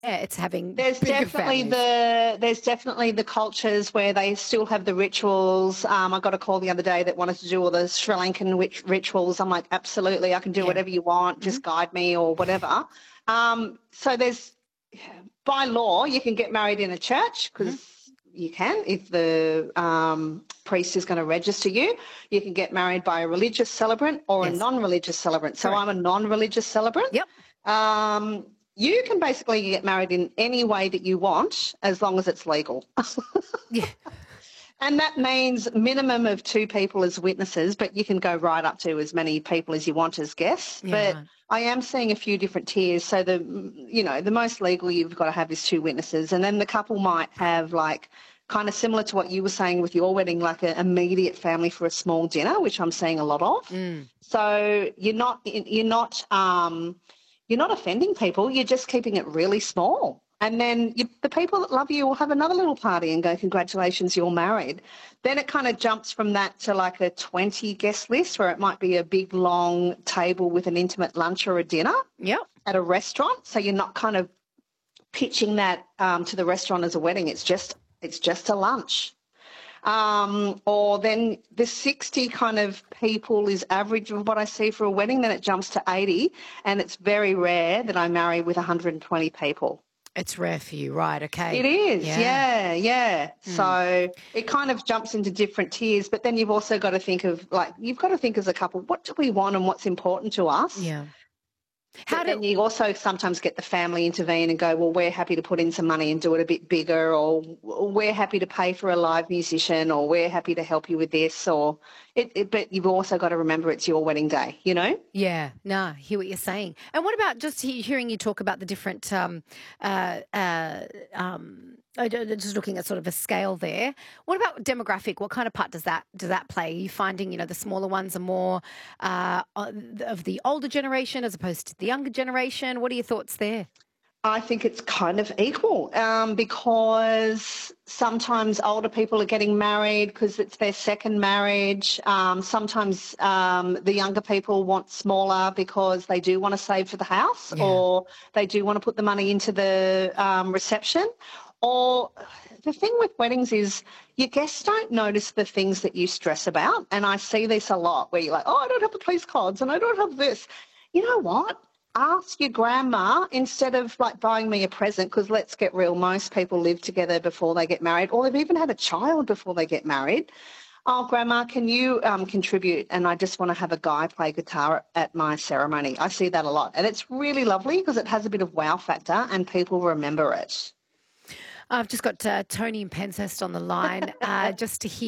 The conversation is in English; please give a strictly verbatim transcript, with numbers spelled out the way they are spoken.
Yeah, it's having There's bigger definitely families. the there's definitely the cultures where they still have the rituals. Um, I got a call the other day that wanted to do all the Sri Lankan wit- rituals. I'm like, absolutely, I can do Yeah. whatever you want. Mhm. Just guide me or whatever. Um, so there's by law you can get married in a church Mhm. because you can if the um, priest is going to register you. You can get married by a religious celebrant or a Yes. non-religious celebrant. So Correct. I'm a non-religious celebrant. Yep. Um, you can basically get married in any way that you want as long as it's legal. Yeah. And that means minimum of two people as witnesses, but you can go right up to as many people as you want as guests. Yeah, But right. I am seeing a few different tiers. So the, you know, the most legal you've got to have is two witnesses. And then the couple might have like kind of similar to what you were saying with your wedding, like an immediate family for a small dinner, which I'm seeing a lot of. Mm. So you're not, you're not, um, you're not offending people. You're just keeping it really small. And then you, the people that love you will have another little party and go, congratulations, you're married. Then it kind of jumps from that to like a twenty guest list where it might be a big long table with an intimate lunch or a dinner Yep. at a restaurant. So you're not kind of pitching that um, to the restaurant as a wedding. It's just it's just a lunch. Um, or then the sixty kind of people is average of what I see for a wedding. Then it jumps to eighty, and it's very rare that I marry with one hundred twenty people. It's rare for you, right? It Okay. is, Yeah. yeah, yeah. Mm. So it kind of jumps into different tiers, but then you've also got to think of like you've got to think as a couple, what do we want and what's important to us? Yeah. How But do then you also sometimes get the family intervene and go, well, we're happy to put in some money and do it a bit bigger, or we're happy to pay for a live musician, or we're happy to help you with this, or it, it but you've also got to remember it's your wedding day, you know? Yeah, no, I hear what you're saying. And what about just he- hearing you talk about the different, um, uh, uh, um, I don't- just looking at sort of a scale there. What about demographic? What kind of part does that does that play? Are you finding, you know, the smaller ones are more uh, o- of the older generation as opposed to the younger generation? What are your thoughts there? I think it's kind of equal um, because sometimes older people are getting married because it's their second marriage. Um, sometimes um, the younger people want smaller because they do want to save for the house Yeah. or they do want to put the money into the um, reception. Or the thing with weddings is your guests don't notice the things that you stress about. And I see this a lot where you're like, oh, I don't have the police cards and I don't have this. You know what? Ask your grandma instead of like buying me a present, because let's get real, most people live together before they get married, or they've even had a child before they get married. Oh, grandma, can you um, contribute? And I just want to have a guy play guitar at my ceremony. I see that a lot. And it's really lovely because it has a bit of wow factor and people remember it. I've just got uh, Tony and Penshurst on the line uh, just to hear.